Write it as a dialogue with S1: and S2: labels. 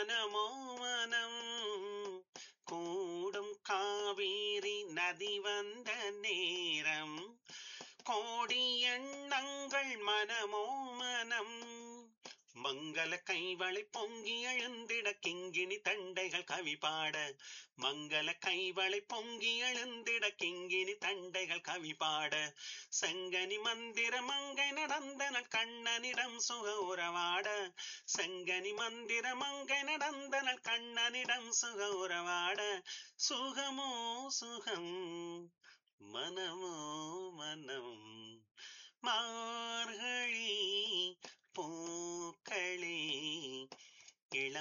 S1: மனமோ மனம் கூடும் காவேரி நதி வந்த நேரம் கோடி எண்ணங்கள் மனமோ மனம் மங்கள கைவளை பொங்கி எழுந்திட கிங்கிணி தண்டைகள் கவி பாட மங்கள கைவளை பொங்கி எழுந்திட கிங்கினி தண்டைகள் கவி பாட செங்கனி மந்திர மங்கை நடந்தன கண்ணனிடம் சுக உறவாட செங்கனி மந்திர மங்கை நடந்தன கண்ணனிடம் சுக உறவாட சுகமோ சுகம் மனமோ மனம் மார்கழி பூக்களே இளம்